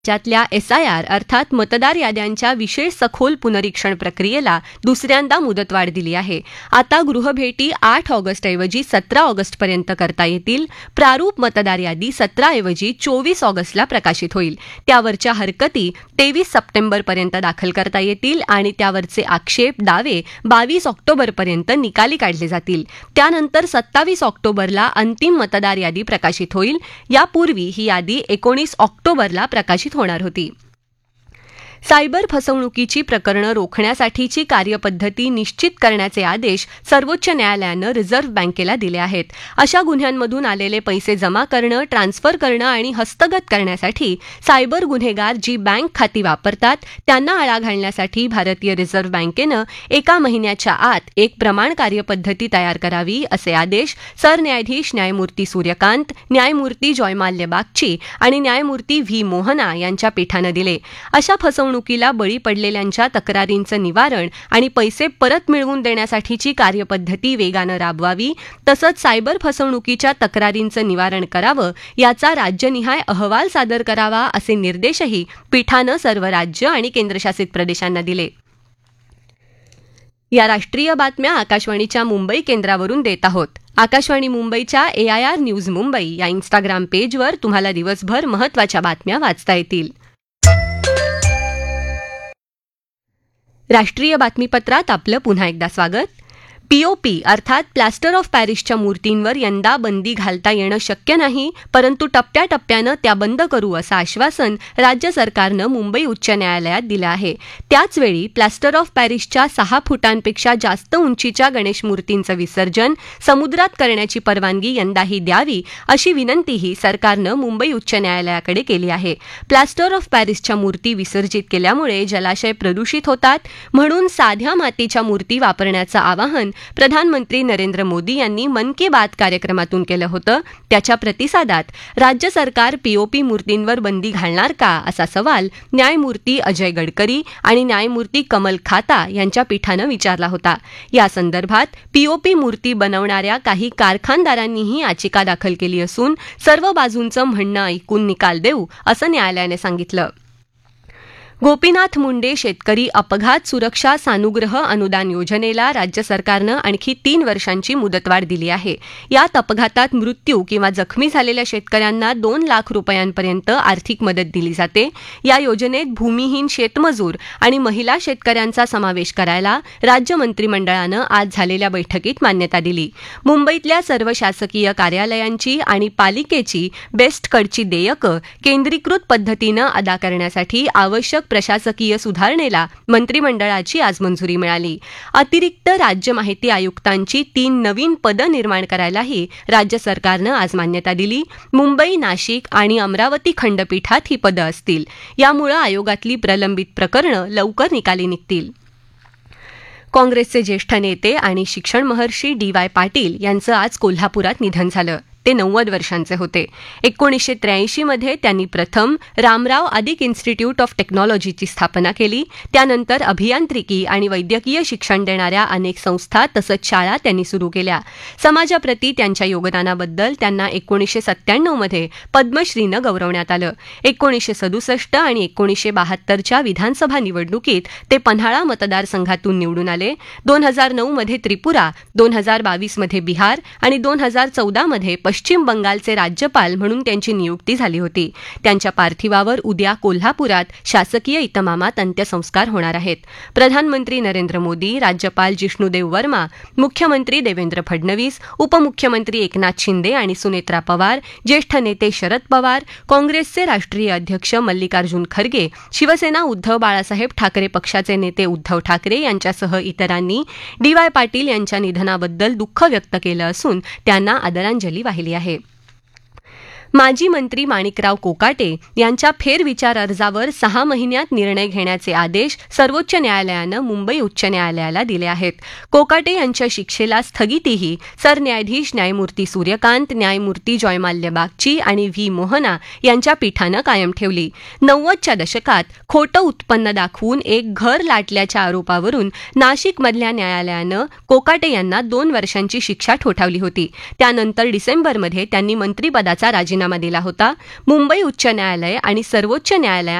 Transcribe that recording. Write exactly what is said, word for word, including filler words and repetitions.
राज्यातल्या S I R अर्थात मतदार याद्यांच्या विशेष सखोल पुनरीक्षण प्रक्रियेला दुसऱ्यांदा मुदतवाढ दिली आहे. आता गृहभेटी आठ ऑगस्टऐवजी सतरा ऑगस्टपर्यंत करता येतील. प्रारूप मतदार यादी सतराऐवजी चोवीस ऑगस्टला प्रकाशित होईल. त्यावरच्या हरकती तेवीस सप्टेंबरपर्यंत दाखल करता येतील आणि त्यावरचे आक्षेप दावे बावीस ऑक्टोबरपर्यंत निकाली काढले जातील. त्यानंतर सत्तावीस ऑक्टोबरला अंतिम मतदार यादी प्रकाशित होईल. यापूर्वी ही यादी एकोणीस ऑक्टोबरला प्रकाशित होणार होती. सायबर फसवणुकीची प्रकरणं रोखण्यासाठीची कार्यपद्धती निश्चित करण्याचे आदेश सर्वोच्च न्यायालयानं रिझर्व्ह बँकेला दिले आहेत. अशा गुन्ह्यांमधून आलेले पैसे जमा करणं, ट्रान्सफर करणं आणि हस्तगत करण्यासाठी सायबर गुन्हेगार जी बँक खाती वापरतात त्यांना आळा घालण्यासाठी भारतीय रिझर्व्ह बँकेनं एका महिन्याच्या आत एक प्रमाण कार्यपद्धती तयार करावी असे आदेश सरन्यायाधीश न्यायमूर्ती सूर्यकांत, न्यायमूर्ती जयमाल्य बागची आणि न्यायमूर्ती व्ही मोहना यांच्या पीठानं दिले. अशा फसवणूक फसवणुकीला बळी पडलेल्यांच्या तक्रारींचं निवारण आणि पैसे परत मिळवून देण्यासाठीची कार्यपद्धती वेगानं राबवावी, तसंच सायबर फसवणुकीच्या तक्रारींचं निवारण करावं, याचा राज्यनिहाय अहवाल सादर करावा असे निर्देशही पीठानं सर्व राज्य आणि केंद्रशासित प्रदेशांना दिले. या राष्ट्रीय बातम्या आकाशवाणीच्या मुंबई केंद्रावरून देत आहोत. आकाशवाणी मुंबईच्या ए आय आर न्यूज मुंबई या इन्स्टाग्राम पेजवर तुम्हाला दिवसभर महत्त्वाच्या बातम्या वाचता येतील. राष्ट्रीय बातमीपत्रात आपलं पुन्हा एकदा स्वागत. पीओपी अर्थात प्लास्टर ऑफ पॅरिसच्या मूर्तींवर यंदा बंदी घालता येणं शक्य नाही, परंतु टप्प्याटप्प्यानं त्या बंद करू असं आश्वासन राज्य सरकारनं मुंबई उच्च न्यायालयात दिलं आहे. त्याचवेळी प्लास्टर ऑफ पॅरिसच्या सहा फुटांपेक्षा जास्त उंचीच्या गणेश मूर्तींचं विसर्जन समुद्रात करण्याची परवानगी यंदाही द्यावी अशी विनंतीही सरकारनं मुंबई उच्च न्यायालयाकडे केली आहे. प्लास्टर ऑफ पॅरिसच्या मूर्ती विसर्जित केल्यामुळे जलाशय प्रदूषित होतात, म्हणून साध्या मातीच्या मूर्ती वापरण्याचं आवाहन प्रधानमंत्री नरेंद्र मोदी यांनी मन की बात कार्यक्रमातून केलं होतं. त्याच्या प्रतिसादात राज्य सरकार पीओपी मूर्तींवर बंदी घालणार का असा सवाल न्यायमूर्ती अजय गडकरी आणि न्यायमूर्ती कमल खाता यांच्या पीठानं विचारला होता. या संदर्भात पीओपी मूर्ती बनवणाऱ्या काही कारखानदारांनीही याचिका दाखल केली असून सर्व बाजूंचं म्हणणं ऐकून निकाल देऊ असं न्यायालयाने सांगितलं. गोपीनाथ मुंडे शेतकरी अपघात सुरक्षा सानुग्रह अनुदान योजनेला राज्य सरकारनं आणखी तीन वर्षांची मुदतवाढ दिली आहे. यात अपघातात मृत्यू किंवा जखमी झालेल्या शेतकऱ्यांना दोन लाख रुपयांपर्यंत आर्थिक मदत दिली जाते. या योजनेत भूमिहीन शेतमजूर आणि महिला शेतकऱ्यांचा समावेश करायला राज्य मंत्रिमंडळानं आज झालेल्या बैठकीत मान्यता दिली. मुंबईतल्या सर्व शासकीय कार्यालयांची आणि पालिकेची बेस्टकडची देयकं केंद्रीकृत पद्धतीनं अदा करण्यासाठी आवश्यक प्रशासकीय सुधारणेला मंत्रिमंडळाची आज मंजुरी मिळाली. अतिरिक्त राज्य माहिती आयुक्तांची तीन नवीन पदं निर्माण करायलाही राज्य सरकारनं आज मान्यता दिली. मुंबई, नाशिक आणि अमरावती खंडपीठात ही पदं असतील. यामुळे आयोगातली प्रलंबित प्रकरणं लवकर निकाली निघतील. काँग्रेसचे ज्येष्ठ नेते आणि शिक्षण महर्षी डी वाय पाटील यांचं आज कोल्हापुरात निधन झालं. ते नव्वद वर्षांचे होते. एकोणीसशे त्र्याऐंशीमध्ये त्यांनी प्रथम रामराव आदिक इन्स्टिट्यूट ऑफ टेक्नॉलॉजीची स्थापना केली. त्यानंतर अभियांत्रिकी आणि वैद्यकीय शिक्षण देणाऱ्या अनेक संस्था तसंच शाळा त्यांनी सुरू केल्या. समाजाप्रती त्यांच्या योगदानाबद्दल त्यांना एकोणीसशे सत्त्याण्णवमध्ये पद्मश्रीनं गौरवण्यात आलं. एकोणीसशे सदुसष्ट आणि एकोणीसशे बहात्तरच्या विधानसभा निवडणुकीत ते पन्हाळा मतदारसंघातून निवडून आले. दोन हजार नऊमध्ये त्रिपुरा, दोन हजार बावीसमध्ये बिहार आणि दोन हजार चौदामध्ये पश्चिम बंगालचे राज्यपाल म्हणून त्यांची नियुक्ती झाली होती. त्यांच्या पार्थिवावर उद्या कोल्हापुरात शासकीय इतमामात अंत्यसंस्कार होणार आहेत. प्रधानमंत्री नरेंद्र मोदी, राज्यपाल जिष्णुदेव वर्मा, मुख्यमंत्री देवेंद्र फडणवीस, उपमुख्यमंत्री एकनाथ शिंदे आणि सुनेत्रा पवार, ज्येष्ठ नेते शरद पवार, काँग्रेसचे राष्ट्रीय अध्यक्ष मल्लिकार्जुन खरगे, शिवसेना उद्धव बाळासाहेब ठाकरे पक्षाचे नेते उद्धव ठाकरे यांच्यासह इतरांनी डी वाय पाटील यांच्या निधनाबद्दल दुःख व्यक्त केलं असून त्यांना आदरांजली वाहिली आहे. माजी मंत्री माणिकराव कोकाटे यांच्या फेरविचार अर्जावर सहा महिन्यात निर्णय घेण्याचे आदेश सर्वोच्च न्यायालयानं मुंबई उच्च न्यायालयाला दिले आहेत. कोकाटे यांच्या शिक्षेला स्थगितीही सरन्यायाधीश न्यायमूर्ती सूर्यकांत, न्यायमूर्ती जयमाल्य बागची आणि व्ही मोहना यांच्या पीठानं कायम ठेवली. नव्वदच्या दशकात खोटं उत्पन्न दाखवून एक घर लाटल्याच्या आरोपावरून नाशिकमधल्या न्यायालयानं कोकाटे यांना दोन वर्षांची शिक्षा ठोठावली होती. त्यानंतर डिसेंबरमध्ये त्यांनी मंत्रिपदाचा राजीनामा राजीनामा दिला होता. मुंबई उच्च न्यायालय आणि सर्वोच्च न्यायालयात